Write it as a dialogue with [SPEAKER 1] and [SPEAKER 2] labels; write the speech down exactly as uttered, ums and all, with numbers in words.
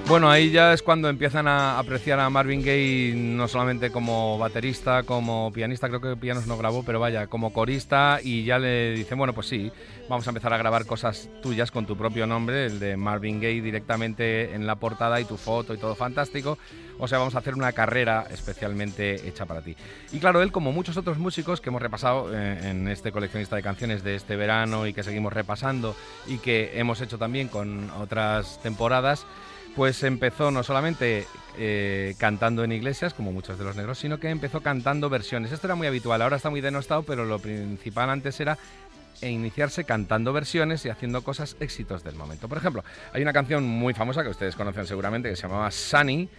[SPEAKER 1] Bueno, ahí ya es cuando empiezan a apreciar a Marvin Gaye no solamente como baterista, como pianista, creo que pianos no grabó, pero vaya, como corista, y ya le dicen, bueno, pues sí, vamos a empezar a grabar cosas tuyas con tu propio nombre, el de Marvin Gaye directamente en la portada y tu foto y todo fantástico. O sea, vamos a hacer una carrera especialmente hecha para ti. Y claro, él, como muchos otros músicos que hemos repasado eh, en este coleccionista de canciones de este verano y que seguimos repasando y que hemos hecho también con otras temporadas, pues empezó no solamente eh, cantando en iglesias, como muchos de los negros, sino que empezó cantando versiones. Esto era muy habitual, ahora está muy denostado, pero lo principal antes era iniciarse cantando versiones y haciendo cosas éxitos del momento. Por ejemplo, hay una canción muy famosa que ustedes conocen seguramente, que se llamaba Sunny,